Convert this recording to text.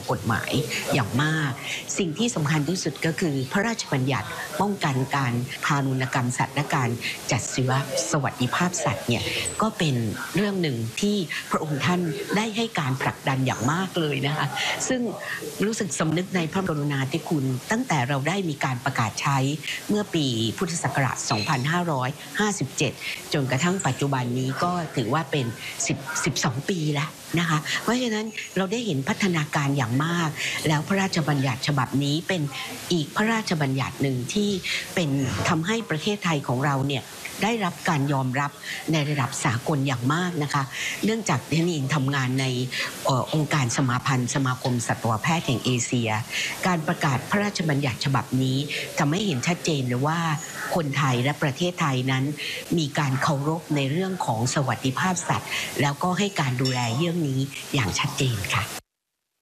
กฎหมายอย่างมากสิ่งที่สำคัญที่สุดก็คือพระราชบัญญัติป้องกันการทารุณกรรมสัตว์และการจัดสวัสดิภาพสัตว์เนี่ยก็เป็นเรื่องหนึ่งที่พระองค์ท่านได้ให้การผลักดันอย่างมากเลยนะคะซึ่งรู้สึกสำนึกในพระกรุณาธิคุณตั้งแต่เราได้มีการประกาศใช้เมื่อปีพุทธศักราช 2557 จนกระทั่งปัจจุบันนี้ก็ถือว่าเป็น12 ปีแล้วนะคะเพราะฉะนั้นเราได้เห็นพัฒนาการอย่างมากแล้วพระราชบัญญัติฉบับนี้เป็นอีกพระราชบัญญัติหนึ่งที่เป็นทำให้ประเทศไทยของเราเนี่ยได้รับการยอมรับในระดับสากลอย่างมากนะคะเนื่องจากท่านเองทำงานในองค์การสมาพันธ์สมาคมสัตวแพทย์แห่งเอเชียการประกาศพระราชบัญญัติฉบับนี้ทำให้เห็นชัดเจนเลยว่าคนไทยและประเทศไทยนั้นมีการเคารพในเรื่องของสวัสดิภาพสัตว์แล้วก็ให้การดูแลเรื่องนี้อย่างชัดเจนค่ะ